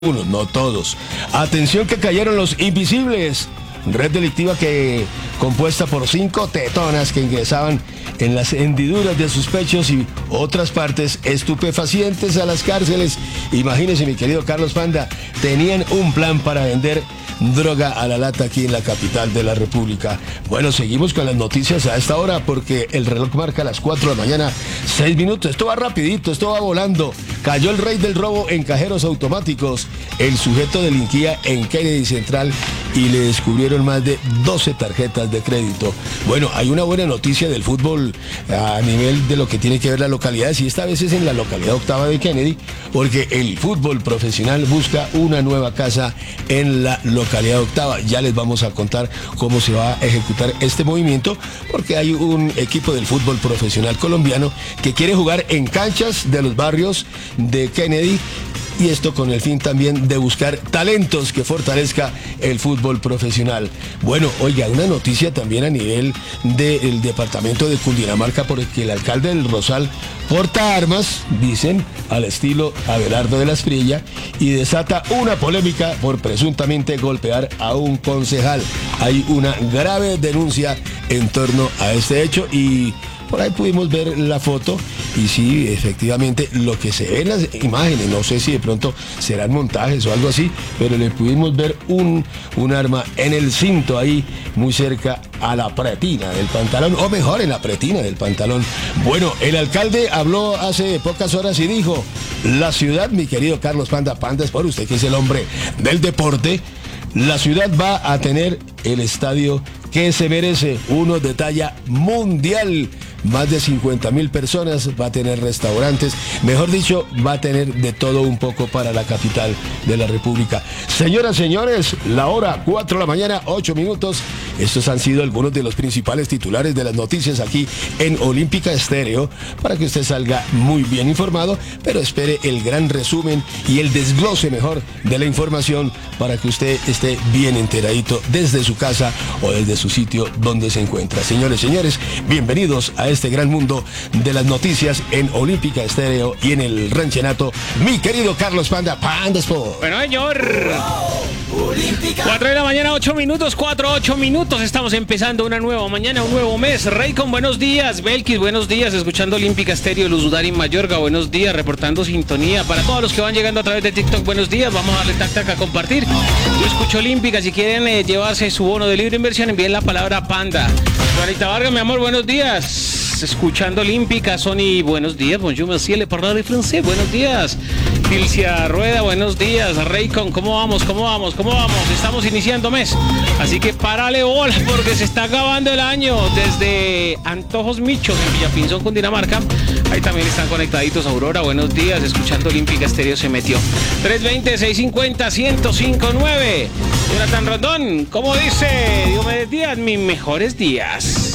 Algunos, no todos. Atención que cayeron los invisibles. Red delictiva compuesta por 5 tetonas que ingresaban en las hendiduras de sus pechos y otras partes estupefacientes a las cárceles. Imagínense, mi querido Carlos Panda, tenían un plan para vender droga a la lata aquí en la capital de la República. Bueno, seguimos con las noticias a esta hora porque el reloj marca las 4 de la mañana, 6 minutos. Esto va rapidito, esto va volando. Cayó el rey del robo en cajeros automáticos. El sujeto delinquía en Kennedy Central y le descubrieron más de 12 tarjetas de crédito. Bueno, hay una buena noticia del fútbol a nivel de lo que tiene que ver las localidades, y esta vez es en la localidad octava de Kennedy, porque el fútbol profesional busca una nueva casa en la localidad octava. Ya les vamos a contar cómo se va a ejecutar este movimiento, porque hay un equipo del fútbol profesional colombiano que quiere jugar en canchas de los barrios de Kennedy, y esto con el fin también de buscar talentos que fortalezca el fútbol profesional. Bueno, oiga, una noticia también a nivel del departamento de Cundinamarca, porque el alcalde del Rosal porta armas, dicen, al estilo Abelardo de la Espriella, y desata una polémica por presuntamente golpear a un concejal. Hay una grave denuncia en torno a este hecho y por ahí pudimos ver la foto y sí, efectivamente, lo que se ve en las imágenes, no sé si de pronto serán montajes o algo así, pero le pudimos ver un arma en el cinto ahí, muy cerca a la pretina del pantalón, o mejor, en la pretina del pantalón. Bueno, el alcalde habló hace pocas horas y dijo: la ciudad, mi querido Carlos Panda es por usted que es el hombre del deporte, la ciudad va a tener el estadio que se merece, uno de talla mundial. Más de 50,000 personas, va a tener restaurantes, mejor dicho, va a tener de todo un poco para la capital de la República. Señoras, señores, la hora 4 de la mañana, 8 minutos. Estos han sido algunos de los principales titulares de las noticias aquí en Olímpica Estéreo, para que usted salga muy bien informado, pero espere el gran resumen y el desglose mejor de la información para que usted esté bien enteradito desde su casa o desde su sitio donde se encuentra. Señores, bienvenidos a este gran mundo de las noticias en Olímpica Estéreo y en el Ranchenato, mi querido Carlos Panda Sport. Bueno, señor. 4 de la mañana, 8 minutos, 8 minutos. Estamos empezando una nueva mañana, un nuevo mes. Raycon, buenos días. Belkis, buenos días. Escuchando Olímpica Estéreo, Luz Udari Mayorga, buenos días. Reportando sintonía. Para todos los que van llegando a través de TikTok, buenos días. Vamos a darle tac a compartir. Yo escucho Olímpica. Si quieren llevarse su bono de libre inversión, envíen la palabra Panda. Juanita Vargas, mi amor, buenos días. Escuchando Olímpica. Sony, buenos días. Bonjour, monsieur, le parle français. Buenos días. Tilcia Rueda, buenos días. Raycon, ¿cómo vamos? Estamos iniciando mes, así que párale bola porque se está acabando el año. Desde Antojos Michos en Villapinzón, Cundinamarca, ahí también están conectaditos. Aurora, buenos días, escuchando Olímpica Estéreo se metió. 320-650-1059. Jonathan Rondón, ¿cómo dice? Dios me días, mis mejores días.